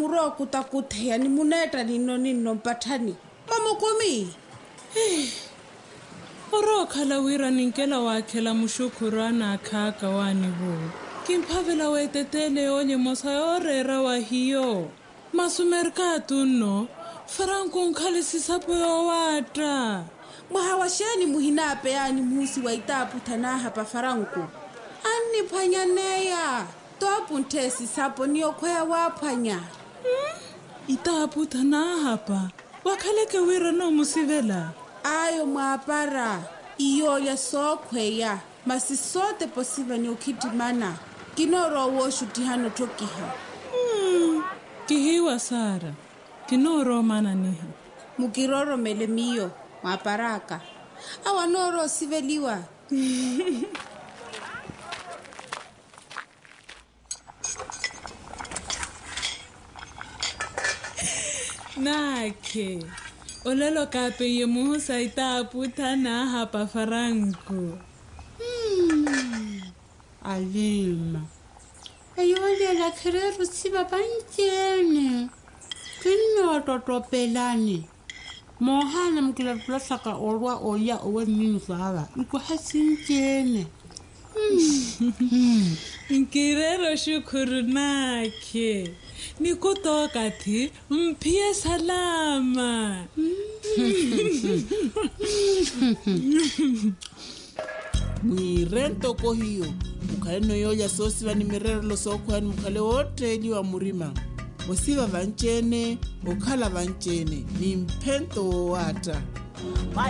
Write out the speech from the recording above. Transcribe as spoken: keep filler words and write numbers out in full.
uro kutakuthea ni muneta nino nino mpathani. Mamokomi. Oro khala wira ninkela wakhela mushukurana akhaka wani bo. Kimphavela wetetele ole mosa orera wa hiyo. Masumerkatu no. Franco nkhale sisapo yo wata. Mwahawashani muhinape yani musi wa itapu tanaha pa Franco. Ani panyaneya. Topu ntesi sapo niyo kwea wapanya. Hmm? Itapu tanaha pa. Wakhaleke wira no musivela. Ayo mwapara. Iyo ya sokwe ya. Masi sote posiba ni ukitimana. Kinoro woshu tihano tokiha. Hmm. Kihiwa Sara. Kinoro mana niha. Mukiroro mele miyo. Mwaparaka. Awa noro siveliwa. Nake. Olelo kape ye muhusa itapu tanaha pa Franco. Hmm. Alima. Ayole la kerero siba panchene. Kino totopelani. Mohana mkila plasaka orwa oya owe nini sawa. Iko hasinchene. Hmm. Nkirero shukuru nake. Nikutoka ti mpie salama. Mwirento ko hiyo. Mukale no yoya sosi vani mirero lo soko hani mukale wote ili wa murima. Wasiva vanchene, okala vanchene. Ni mpento wata.